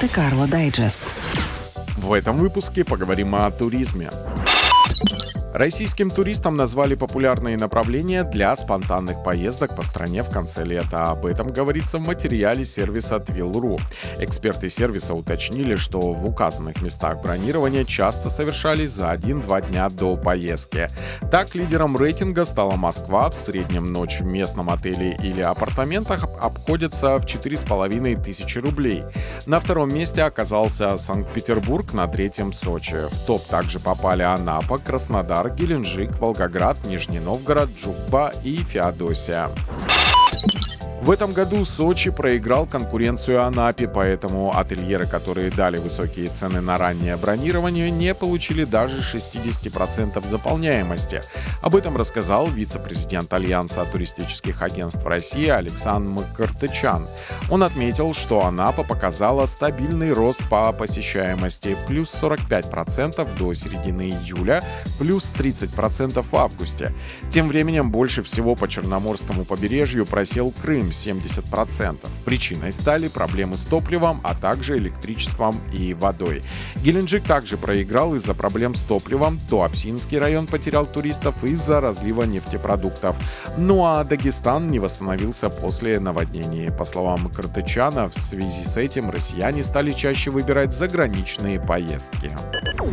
Монте-Карло Дайджест. В этом выпуске поговорим о туризме. Российским туристам назвали популярные направления для спонтанных поездок по стране в конце лета. Об этом говорится в материале сервиса Twill.ru. Эксперты сервиса уточнили, что в указанных местах бронирования часто совершались за 1-2 дня до поездки. Так, лидером рейтинга стала Москва. В среднем ночь в местном отеле или апартаментах обходится в 4500 рублей. На втором месте оказался Санкт-Петербург, на третьем — Сочи. В топ также попали Анапа, Краснодар, Геленджик, Волгоград, Нижний Новгород, Джубба и Феодосия. В этом году Сочи проиграл конкуренцию Анапе, поэтому ательеры, которые дали высокие цены на раннее бронирование, не получили даже 60% заполняемости. Об этом рассказал вице-президент Альянса туристических агентств России Александр Мкртычан. Он отметил, что Анапа показала стабильный рост по посещаемости – плюс 45% до середины июля, плюс 30% в августе. Тем временем больше всего по Черноморскому побережью просел Крым – 70%. Причиной стали проблемы с топливом, а также электричеством и водой. Геленджик также проиграл из-за проблем с топливом, Туапсинский район потерял туристов из-за разлива нефтепродуктов. Ну а Дагестан не восстановился после наводнений. По словам Мкртычана, в связи с этим россияне стали чаще выбирать заграничные поездки.